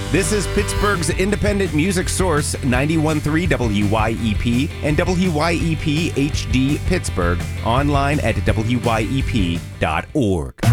This is Pittsburgh's independent music source, 91.3 WYEP and WYEP HD Pittsburgh, online at wyep.org.